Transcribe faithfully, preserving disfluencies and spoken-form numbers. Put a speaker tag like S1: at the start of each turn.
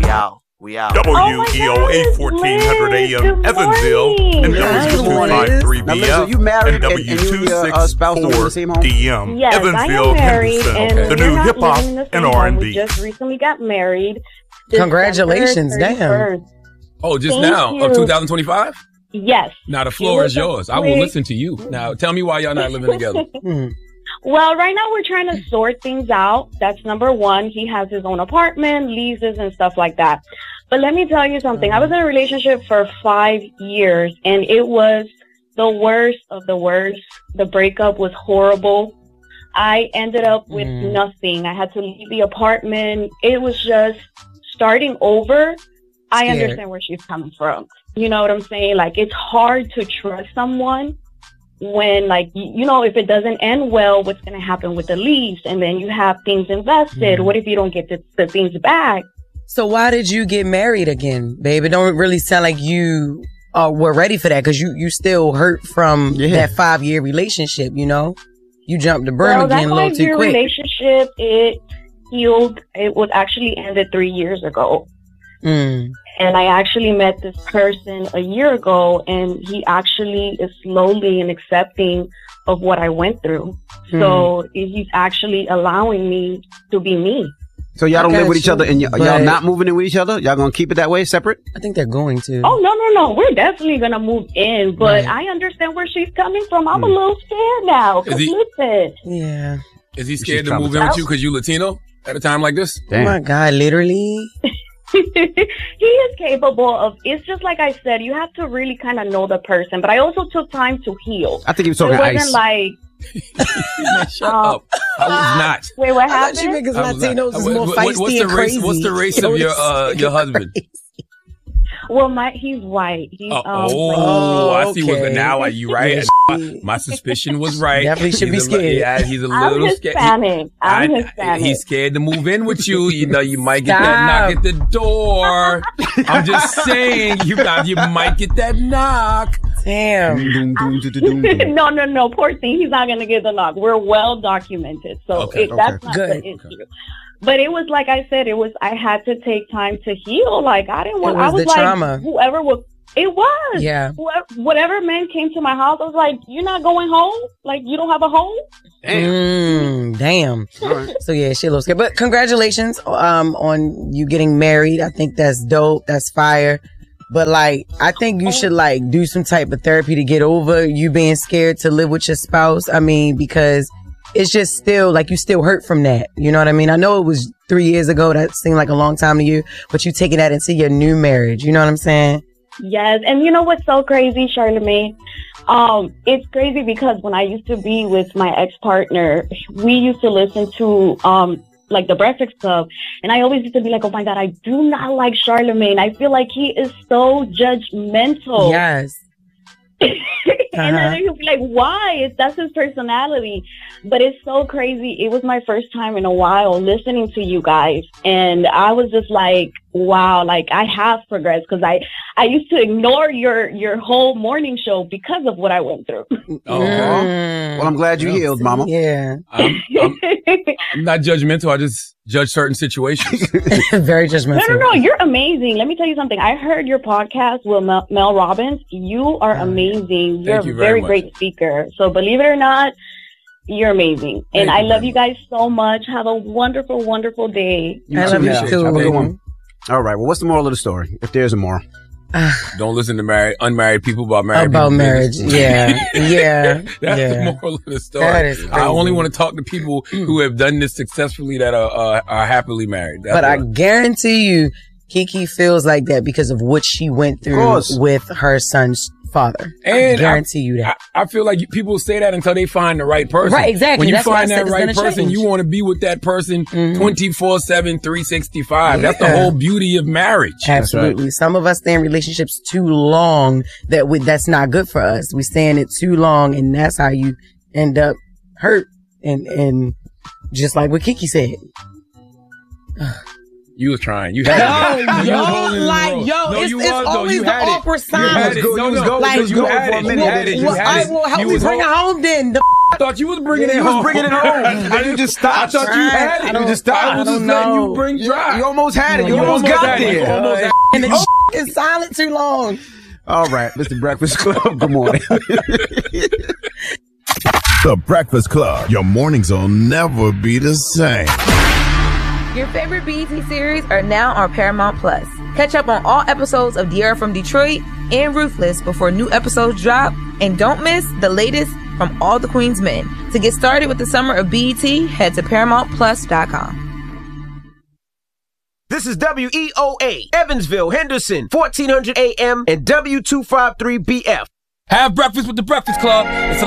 S1: out. We out.
S2: W E O A fourteen hundred A M Evansville and W two five three B F
S3: you married
S2: and W two six four D M
S4: Yes,
S2: Evansville,
S4: I am married,
S2: Henderson.
S4: and
S2: The
S4: we're
S2: new
S4: not
S2: hip hop
S4: living in the
S2: and
S4: same
S2: R and
S4: home.
S2: B.
S4: We just recently got married.
S5: Congratulations,
S4: December
S5: damn.
S4: thirty-first.
S6: Oh, just
S4: Thank
S6: now
S4: you.
S6: of two thousand twenty-five?
S4: Yes.
S6: Now the floor
S4: It
S6: is
S4: was a
S6: yours. I will
S4: quick-
S6: listen to you. Now tell me why y'all not living together.
S4: Well, right now we're trying to sort things out. That's number one. He has his own apartment, leases, and stuff like that. But let me tell you something. I was in a relationship for five years, and it was the worst of the worst. The breakup was horrible. I ended up with
S5: Mm.
S4: nothing. I had to leave the apartment. It was just starting over. I
S5: Scared.
S4: understand where she's coming from. You know what I'm saying? Like, it's hard to trust someone when, like, y- you know, if it doesn't end well, what's going to happen with the lease? And then you have things invested.
S5: Mm.
S4: What if you don't get the, the things back?
S5: So why did you get married again, babe? It don't really sound like you uh, were ready for that because you, you still hurt from
S3: Yeah.
S5: that five-year relationship, you know? You jumped the berm
S4: Well,
S5: again a
S4: that
S5: little too
S4: five-year
S5: quick.
S4: relationship, it healed. It was actually ended three years ago.
S5: Mm.
S4: And I actually met this person a year ago, and he actually is slowly and accepting of what I went through. So he's actually allowing me to be me.
S3: So y'all
S5: I
S3: don't live
S5: got
S3: with each
S5: you,
S3: other, and y-
S5: but-
S3: y'all not moving in with each other? Y'all gonna keep it that way, separate?
S5: I think they're going to.
S4: Oh, no, no, no. We're definitely going to move in, but
S5: Right.
S4: I understand where she's coming from. I'm a
S3: Hmm.
S4: little scared now. 'Cause
S6: Is he-
S4: listen,
S5: Yeah.
S6: Is he
S3: She's
S6: scared to move in with you because you Latino at a time like this?
S5: Oh, my God, literally?
S4: he is capable of, it's just like I said, you have to really kind of know the person. But I also took time to heal.
S3: I think he was
S4: So
S3: talking
S4: it wasn't
S3: ice.
S4: like,
S6: Shut
S4: Um,
S6: up. I was not.
S4: wait, what
S5: I thought you
S4: happened?
S5: because
S6: I was not.
S5: Latinos is
S6: What-
S5: more
S6: what-
S5: feisty
S6: what's the
S5: and
S6: race-
S5: crazy.
S6: what's the race
S5: Yo,
S6: of your,
S5: this
S6: uh,
S5: nigga
S6: your husband?
S5: crazy.
S4: Well, my he's white. He's,
S6: Oh,
S4: um,
S6: oh, I see what
S5: okay.
S6: now are you right?
S5: Yeah,
S6: my, my suspicion was right.
S5: Definitely should
S6: He's
S5: be
S6: a li-
S5: scared.
S6: Yeah, he's a
S4: I'm
S6: little scared. He-
S4: Hispanic. I'm
S6: I-
S4: Hispanic.
S6: He's scared to move in with you. You know, you might get
S5: Stop.
S6: that knock at the door. I'm just saying, you got, you might get that knock.
S5: Damn.
S3: Doom, doom, doom, doom, doom.
S4: no, no, no. Poor thing. He's not going to get the knock. We're well documented. So
S6: Okay,
S4: it, that's
S3: okay.
S4: not
S5: Good.
S4: the issue. But it was like I said, it was, I had to take time to heal. Like, I didn't want,
S5: It was
S4: I was
S5: the
S4: like,
S5: trauma.
S4: whoever would, it was.
S5: Yeah.
S4: Whoever, whatever man came to my house, I was like, you're not going home? Like, you don't have a home?
S5: Mm, damn.
S3: All right.
S5: So yeah, she a little scared. But congratulations um on you getting married. I think that's dope. That's fire. But like, I think you should like do some type of therapy to get over you being scared to live with your spouse. I mean, because it's just still like you still hurt from that. You know what I mean? I know it was three years ago. That seemed like a long time to you, but you taking that into your new marriage. You know what I'm saying?
S4: Yes, and you know what's so crazy, Charlamagne? Um, it's crazy because when I used to be with my ex-partner, we used to listen to um like the Breakfast Club, and I always used to be like, oh my God, I do not like Charlamagne. I feel like he is so judgmental.
S5: Yes.
S4: And
S5: Uh-huh.
S4: then he'll be like, why? It's, that's his personality. But it's so crazy. It was my first time in a while listening to you guys. And I was just like, wow, like I have progressed because I, I used to ignore your, your whole morning show because of what I went through.
S6: Oh,
S5: Mm.
S3: Well, I'm glad you healed, Mama.
S5: Yeah.
S6: I'm, I'm, I'm not judgmental. I just judge certain situations.
S5: Very
S4: No,
S5: judgmental.
S4: no, no. You're amazing. Let me tell you something. I heard your podcast with Mel, Mel Robbins. You are amazing. You're
S6: Thank you
S4: a
S6: very
S4: very
S6: much.
S4: great speaker. So believe it or not, you're amazing. And
S6: Thank
S4: I
S6: you
S4: love
S6: very
S4: you guys so much. Have a wonderful, wonderful day.
S3: You
S5: I
S3: too,
S5: love you
S3: Michelle.
S5: too.
S3: Have a good one. All right. Well, what's the moral of the story? If there's a moral.
S6: Don't listen to married, unmarried people about married
S5: About
S6: people
S5: marriage.
S6: business.
S5: Yeah. Yeah.
S6: That's
S5: yeah.
S6: the moral of the story.
S5: That is
S6: I
S5: crazy.
S6: only want to talk to people who have done this successfully that are uh, are happily married. That's
S5: But I
S6: what-
S5: guarantee you, Kiki feels like that because of what she went through
S3: course.
S5: with her son's father. I
S6: And
S5: guarantee you that.
S6: I, I feel like you, people say that until they find the right person.
S5: Right, exactly.
S6: When you
S5: That's why I
S6: find
S5: said
S6: that
S5: it's
S6: right
S5: gonna
S6: person,
S5: change.
S6: you want to be with that person
S5: Mhm.
S6: twenty-four seven, three sixty-five. That's the
S5: Yeah.
S6: whole beauty of marriage.
S5: Absolutely. Some of us stay in relationships too long that we, that's not good for us. We stay in it too long, and that's how you end up hurt. And and just like what Kiki said.
S6: You was trying. You had it. No, you was holding it in the
S5: like,
S6: road.
S5: yo,
S6: No,
S5: it's,
S6: you
S5: it's
S6: was, though.
S5: always
S6: You
S5: the
S6: had it.
S5: awkward
S6: You had
S5: sign.
S6: it.
S3: go-
S6: No,
S3: you was
S6: no.
S3: going-
S5: Like,
S6: you had
S3: for a
S6: it.
S3: minute.
S6: You had it. You
S5: Well,
S6: had
S5: I,
S6: it.
S5: well, how
S6: You
S5: we
S6: was
S5: bring it
S6: hold-
S5: home then? The
S6: thought you was bringing
S3: Yeah,
S6: it
S3: you
S6: home.
S3: was bringing it home. And you just stopped.
S6: I thought you had
S3: I
S6: it.
S3: don't-
S6: You just stopped. I was
S5: I
S6: just
S5: don't
S6: letting
S5: know.
S6: you bring dry.
S3: You almost had it. You,
S6: You
S3: almost,
S6: almost
S3: got
S6: had it.
S3: there.
S6: You almost had
S5: And the is silent too long.
S3: All right, Mister Breakfast Club, good morning.
S1: The Breakfast Club. Your mornings will never be the same.
S7: Your favorite B E T series are now on Paramount Plus. Catch up on all episodes of De'Ara from Detroit and Ruthless before new episodes drop. And don't miss the latest from All the Queen's Men. To get started with the summer of B E T, head to paramount plus dot com.
S8: This is W E O A, Evansville, Henderson, fourteen hundred A M and W two fifty-three B F.
S6: Have breakfast with the Breakfast Club. It's a